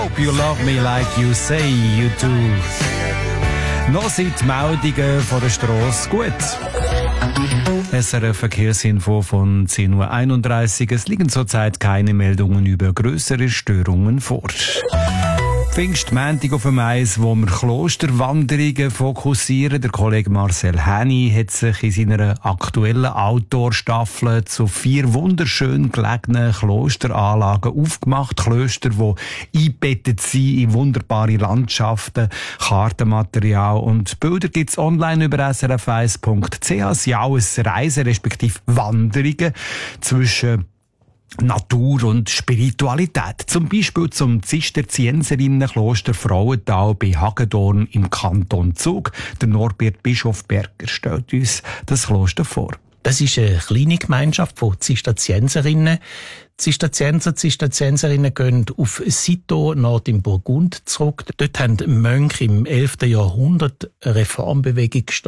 Hope you love me like you say you do. Noch sind die Meldungen von der Strasse gut. SRF Verkehrsinfo von 10.31 Uhr. Es liegen zurzeit keine Meldungen über grössere Störungen vor. Pfingstmontag auf dem Eis, wo wir Klosterwanderungen fokussieren. Der Kollege Marcel Häni hat sich in seiner aktuellen Outdoor-Staffel zu 4 wunderschön gelegenen Klosteranlagen aufgemacht. Klöster, die eingebettet sind in wunderbare Landschaften, Kartenmaterial und Bilder gibt's online über srf1.ch. Es sind alles Reisen, respektive Wanderungen zwischen Natur und Spiritualität. Zum Beispiel zum Zisterzienserinnenkloster Frauental bei Hagedorn im Kanton Zug. Der Norbert Bischofberger stellt uns das Kloster vor. Das ist eine kleine Gemeinschaft von Zisterzienserinnen. Zisterzienserinnen gehen auf Citeaux, Nord im Burgund, zurück. Dort haben Mönche im 11. Jahrhundert eine Reformbewegung gestartet.